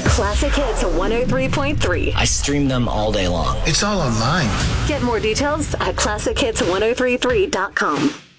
Classic Hits 103.3. I stream them all day long. It's all online. Get more details at ClassicHits1033.com.